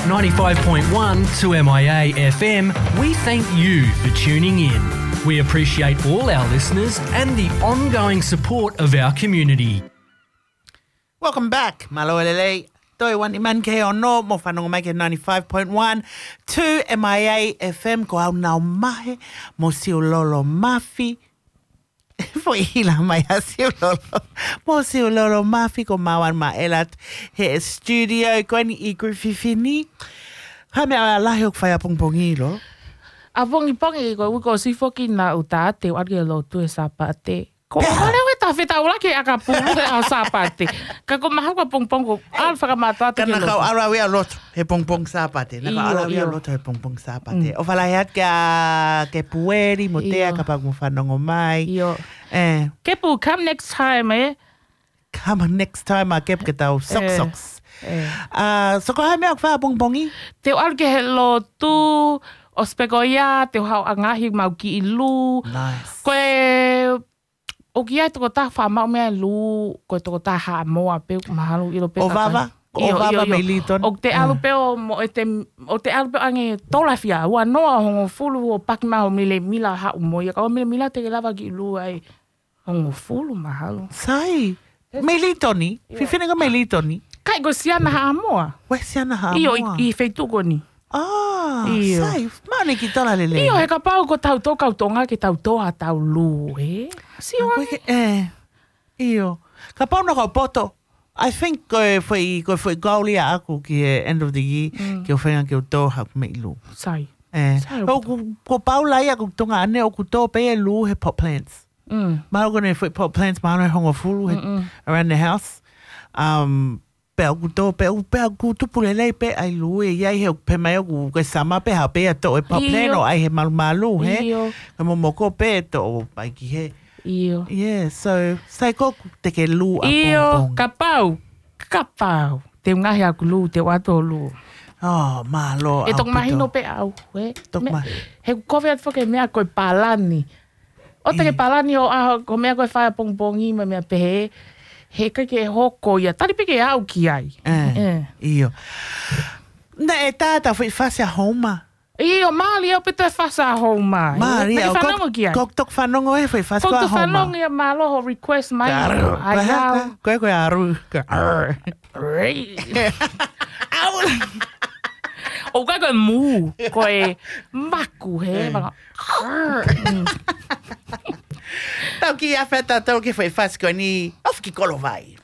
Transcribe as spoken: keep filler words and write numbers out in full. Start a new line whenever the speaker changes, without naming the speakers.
ninety-five point one to M I A F M, we thank you for tuning in. We appreciate all our listeners and the ongoing support of our community.
Welcome back, malo elele. Toi wani man ke ono mo whanonga mai ke ninety-five point one to M I A F M ko au nau mahe mo siu lolo mafi. Foi hila mai a siu lolo. Mo siu lolo mafi ko mawan ma elat he studio ko ni I grififini. Ha me a lahi o kwhai a pongpongi lo.
A pongi-pongi ko wiko si foki na uta te wari lo tu e sapate. Ko kore we ta feta ula ke aka pulu a sapate. Ka ko maha ko pongpong ko al whakamata te ke
Kana
lo.
kau ara wea lotu he pongpong sapate. Naka
Iyo,
ara wea
iyo.
lotu he pongpong sapate. O whalaiat ka ke pueri mo tea
Iyo.
ka pag mo whanongo mai.
Yo.
Eh,
Kepu, come next time, eh?
come on next time a kep ke tau sok
Eh.
soks.
Eh.
Ah, so ko hai mea kwha pongpongi?
Te o ke he lo tu o spegoia, te o hau angahi mau ki I lu.
Nice.
Koe o ki ai toko tā whamau mea lu, koe toko tā haa moa peo mahalu I lo peo.
O vava? O vava me liton?
O te alu peo, mo e te, o te alu peo ange tolawhia, ua noa hongo fulu o paki maho mile mila hau moia. Ka o mile mila te ke lava ki lu ai hongo fulu mahalu.
Sai. Me litoni? Whiwhenenga me litoni?
Kai ko siana haa moa.
Wai siana ha
Io
moa.
I, I feituko ni.
Ah,
Iyo.
sai. Maone ki tola lele.
Io he ka pau ko tau tō kautonga ke tau toa tau lu, eh? Si o
Koe ke- Eh. Iyo. Ka pau na kau poto. I think koe foi koe foi gauli a aku ki e end of the year ki o whenga ki o tō hau me ilu.
sai.
Eh.
Sai
O
o
ku ko pau lai aku tonga ane o ku tō pe e lu he pot plants.
Mm.
Maro kone foi pot plants maro e hongo fulu he, around the house. Um, pe au ku tō pe au pe au ku tupu lelei pe ai lu e iai he pe mai au ku ke sama pe hau pe a tō e pot plant
Iyo.
o ai he malu malu he.
Iyo.
Ka mo moko pe e tō o pai ki he.
Io.
Yeah, so sai ko te ke lu a
Io,
pong pong.
ka pau. Ka pau. Te ngahi aku lu, te wato lu.
Oh, malo.
E tok
au
mahino
pito.
pe au, eh?
Tok
Me-
mahi.
He kowe atu whake mea koe palani. O te ke palani o aho, ko mea koe whaia pongpongi, ma mea pehe. He kai ke hoko ia. Tari peke au ki ai.
Eh,
Eh.
iyo. Na e tata foi fase a homa.
Io, maali au pito e whasa a hou mai.
Mari,
Me
au
ke whanongo ki ai.
kok tok whanongo e foi fase
Kok
ko a
tu
homa.
whanongo ia malo ho request mai.
Aru.
Ai au.
Koe koe aru. Ka arr.
Rei. O kai koe mū, koe maku he. Maka,
Tau ki a feta tau ki foi fase ko ni. Of ki kolo vai.